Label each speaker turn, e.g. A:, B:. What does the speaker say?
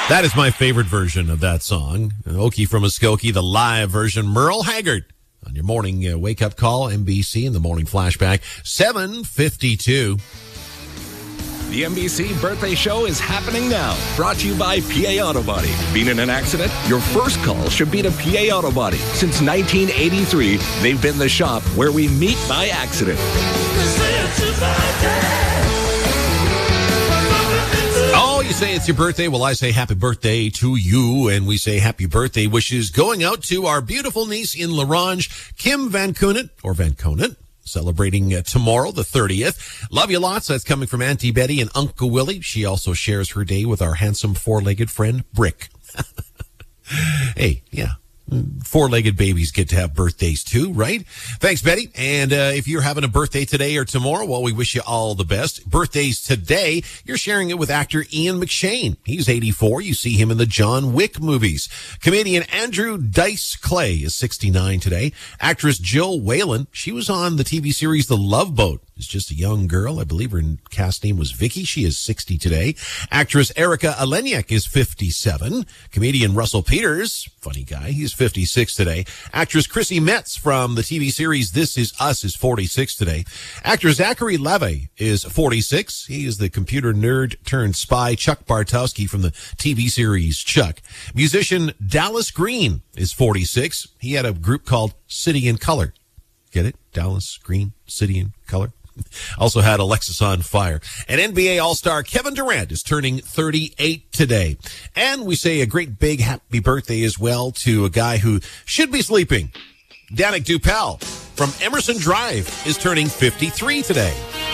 A: That is my favorite version of that song. Okie from Muskokie, the live version. Merle Haggard on your morning wake-up call, NBC, in the morning flashback, 7:52.
B: The NBC Birthday Show is happening now. Brought to you by PA Auto Body. Been in an accident? Your first call should be to PA Auto Body. Since 1983, they've been the shop where we meet by accident.
A: Oh, you say it's your birthday. Well, I say happy birthday to you, and we say happy birthday wishes going out to our beautiful niece in La Ronge, Kim Van Conant, celebrating tomorrow, the 30th. Love you lots. That's coming from Auntie Betty and Uncle Willie. She also shares her day with our handsome four-legged friend, Brick. Hey, yeah. Four-legged babies get to have birthdays too, right? Thanks, Betty. And if you're having a birthday today or tomorrow, well, we wish you all the best. Birthdays today, you're sharing it with actor Ian McShane. He's 84. You see him in the John Wick movies. Comedian Andrew Dice Clay is 69 today. Actress Jill Whalen, she was on the TV series The Love Boat. Is just a young girl. I believe her cast name was Vicky. She is 60 today. Actress Erica Aleniak is 57. Comedian Russell Peters, funny guy, he's 56 today. Actress Chrissy Metz from the TV series This Is Us is 46 today. Actor Zachary Levi is 46. He is the computer nerd turned spy Chuck Bartowski from the TV series Chuck. Musician Dallas Green is 46. He had a group called City in Color. Get it? Dallas Green, City in Color. Also had Alexis on Fire. And NBA All-Star Kevin Durant is turning 38 today. And we say a great big happy birthday as well to a guy who should be sleeping. Danik Dupel from Emerson Drive is turning 53 today.